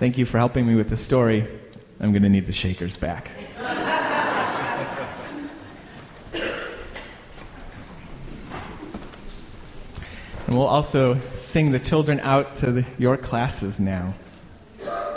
Thank you for helping me with the story. I'm going to need the shakers back. And we'll also sing the children out to your classes now.